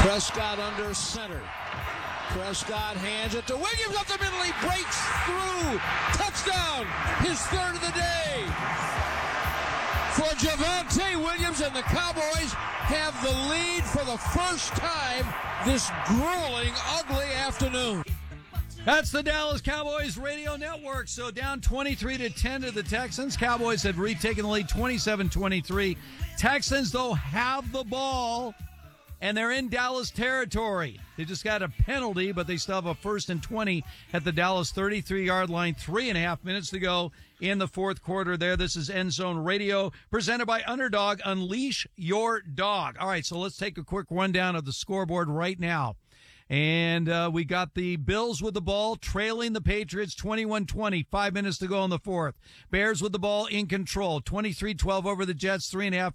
Prescott under center. Prescott hands it to Williams up the middle. He breaks through. Touchdown. His third of the day. For Javonte Williams, and the Cowboys have the lead for the first time this grueling, ugly afternoon. That's the Dallas Cowboys radio network. So down 23-10 to the Texans. Cowboys had retaken the lead 27-23. Texans, though, have the ball, and they're in Dallas territory. They just got a penalty, but they still have a 1st and 20 at the Dallas 33-yard line. 3.5 minutes to go in the fourth quarter there. This is End Zone Radio, presented by Underdog. Unleash your dog. All right, so let's take a quick rundown of the scoreboard right now. And we got the Bills with the ball, trailing the Patriots 21-20, 5 minutes to go in the fourth. Bears with the ball in control, 23-12 over the Jets, 3.5